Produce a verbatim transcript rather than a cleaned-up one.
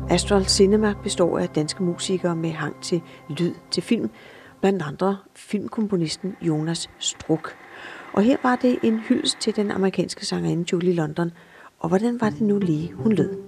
Astral Cinema består af danske musikere med hang til lyd til film, blandt andre filmkomponisten Jonas Struk. Og her var det en hyldest til den amerikanske sangerinde Julie London. Og hvordan var det nu lige, hun lød?